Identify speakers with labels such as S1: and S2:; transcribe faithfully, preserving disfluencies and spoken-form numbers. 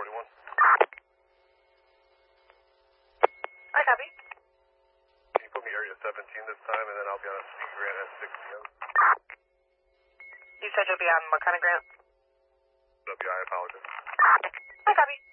S1: twenty-one.
S2: I copy.
S1: Can you put me area seventeen this time, and then I'll be on a speed grant at six p.m.?
S2: You said you'll be on what kind of grant?
S1: W I, I apologize.
S2: I copy.